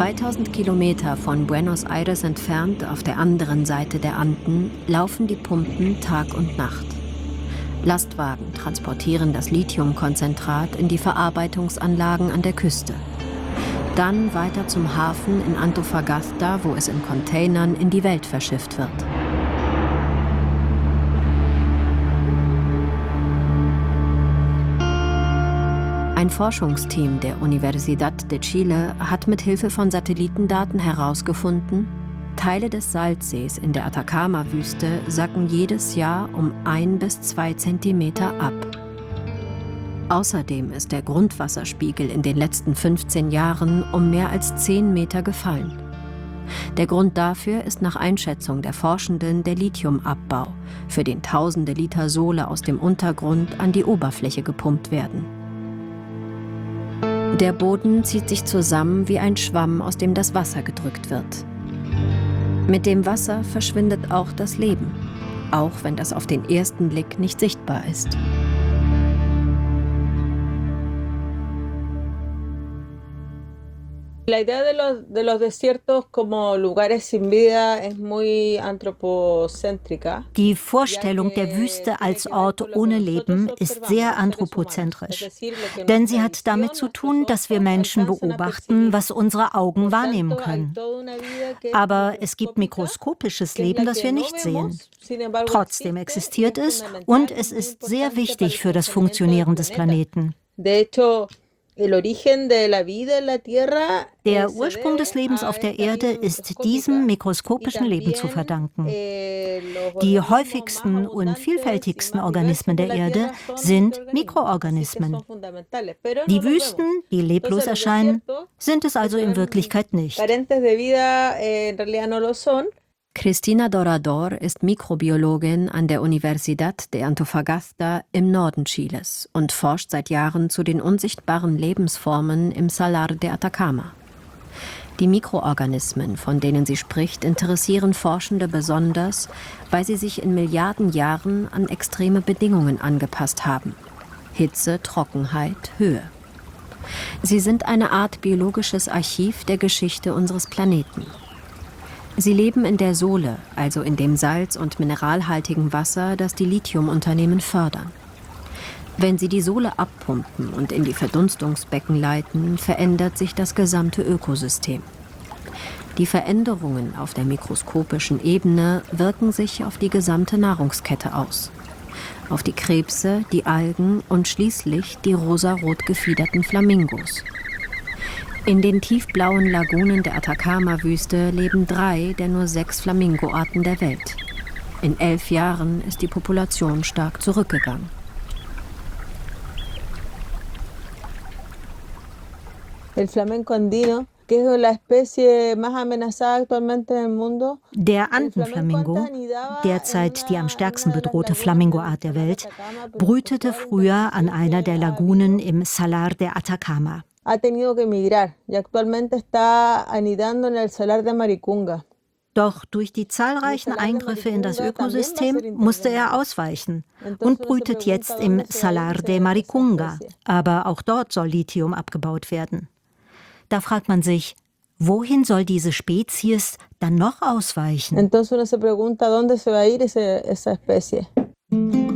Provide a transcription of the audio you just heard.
2000 Kilometer von Buenos Aires entfernt, auf der anderen Seite der Anden, laufen die Pumpen Tag und Nacht. Lastwagen transportieren das Lithiumkonzentrat in die Verarbeitungsanlagen an der Küste. Dann weiter zum Hafen in Antofagasta, wo es in Containern in die Welt verschifft wird. Ein Forschungsteam der Universidad de Chile hat mit Hilfe von Satellitendaten herausgefunden, Teile des Salzsees in der Atacama-Wüste sacken jedes Jahr um 1 bis 2 Zentimeter ab. Außerdem ist der Grundwasserspiegel in den letzten 15 Jahren um mehr als 10 Meter gefallen. Der Grund dafür ist nach Einschätzung der Forschenden der Lithiumabbau, für den tausende Liter Sohle aus dem Untergrund an die Oberfläche gepumpt werden. Der Boden zieht sich zusammen wie ein Schwamm, aus dem das Wasser gedrückt wird. Mit dem Wasser verschwindet auch das Leben, auch wenn das auf den ersten Blick nicht sichtbar ist. La idea de los desiertos como lugares sin vida es muy antropocéntrica. Die Vorstellung der Wüste als Ort ohne Leben ist sehr anthropozentrisch. Denn sie hat damit zu tun, dass wir Menschen beobachten, was unsere Augen wahrnehmen können. Aber es gibt mikroskopisches Leben, das wir nicht sehen. Trotzdem existiert es und es ist sehr wichtig für das Funktionieren des Planeten. Der Ursprung des Lebens auf der Erde ist diesem mikroskopischen Leben zu verdanken. Die häufigsten und vielfältigsten Organismen der Erde sind Mikroorganismen. Die Wüsten, die leblos erscheinen, sind es also in Wirklichkeit nicht. Cristina Dorador ist Mikrobiologin an der Universidad de Antofagasta im Norden Chiles und forscht seit Jahren zu den unsichtbaren Lebensformen im Salar de Atacama. Die Mikroorganismen, von denen sie spricht, interessieren Forschende besonders, weil sie sich in Milliarden Jahren an extreme Bedingungen angepasst haben: Hitze, Trockenheit, Höhe. Sie sind eine Art biologisches Archiv der Geschichte unseres Planeten. Sie leben in der Sohle, also in dem salz- und mineralhaltigen Wasser, das die Lithiumunternehmen fördern. Wenn sie die Sohle abpumpen und in die Verdunstungsbecken leiten, verändert sich das gesamte Ökosystem. Die Veränderungen auf der mikroskopischen Ebene wirken sich auf die gesamte Nahrungskette aus. Auf die Krebse, die Algen und schließlich die rosarot gefiederten Flamingos. In den tiefblauen Lagunen der Atacama-Wüste leben 3 der nur 6 Flamingoarten der Welt. In 11 Jahren ist die Population stark zurückgegangen. El flamenco andino, que es la especie más amenazada actualmente en el mundo. Der Andenflamingo, derzeit die am stärksten bedrohte Flamingoart der Welt, brütete früher an einer der Lagunen im Salar de Atacama. Ha tenido que emigrar y actualmente está anidando en el Salar de Maricunga. Doch durch die zahlreichen Eingriffe in das Ökosystem musste er ausweichen und brütet jetzt im Salar de Maricunga. Aber auch dort soll Lithium abgebaut werden. Da fragt man sich, wohin soll diese Spezies dann noch ausweichen? Entonces uno se pregunta, ¿dónde se va a ir esa especie?